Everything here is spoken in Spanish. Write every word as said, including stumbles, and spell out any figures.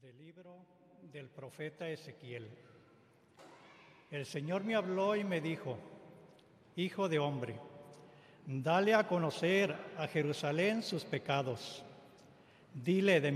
Del libro del profeta Ezequiel. El Señor me habló y me dijo: Hijo de hombre, dale a conocer a Jerusalén sus pecados. Dile de